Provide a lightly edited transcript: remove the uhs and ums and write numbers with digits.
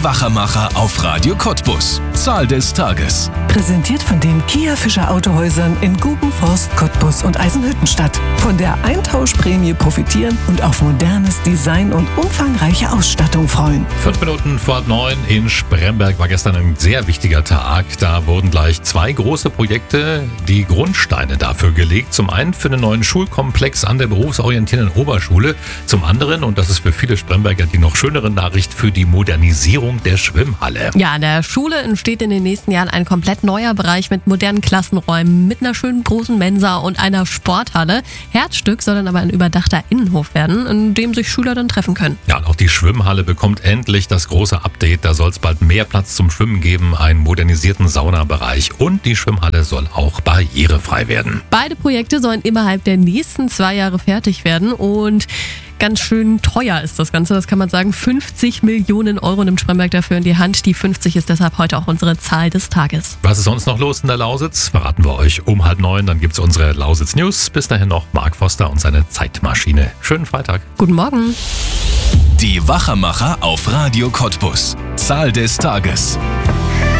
Die Wachermacher auf Radio Cottbus. Zahl des Tages. Präsentiert von den Kia Fischer Autohäusern in Gubenforst, Cottbus und Eisenhüttenstadt. Von der Eintauschprämie profitieren und auf modernes Design und umfangreiche Ausstattung freuen. 5 Minuten vor 9 in Spremberg war gestern ein sehr wichtiger Tag. Da wurden gleich 2 große Projekte, die Grundsteine dafür gelegt. Zum einen für einen neuen Schulkomplex an der berufsorientierenden Oberschule. Zum anderen, und das ist für viele Spremberger die noch schönere Nachricht, für die Modernisierung der Schwimmhalle. Ja, an der Schule entsteht in den nächsten Jahren ein komplett neuer Bereich mit modernen Klassenräumen, mit einer schönen großen Mensa und einer Sporthalle. Herzstück soll dann aber ein überdachter Innenhof werden, in dem sich Schüler dann treffen können. Ja, und auch die Schwimmhalle bekommt endlich das große Update. Da soll es bald mehr Platz zum Schwimmen geben, einen modernisierten Saunabereich und die Schwimmhalle soll auch barrierefrei werden. Beide Projekte sollen innerhalb der nächsten 2 Jahre fertig werden und ganz schön teuer ist das Ganze, das kann man sagen. 50 Millionen Euro nimmt Spremberg dafür in die Hand. Die 50 ist deshalb heute auch unsere Zahl des Tages. Was ist sonst noch los in der Lausitz? Verraten wir euch um 8:30. Dann gibt es unsere Lausitz News. Bis dahin noch Marc Foster und seine Zeitmaschine. Schönen Freitag. Guten Morgen. Die Wachermacher auf Radio Cottbus. Zahl des Tages.